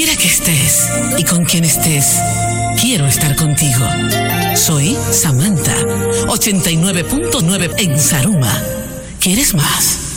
quiera que estés y con quien estés, quiero estar contigo. Soy Samantha, 89.9 en Saruma. ¿Quieres más?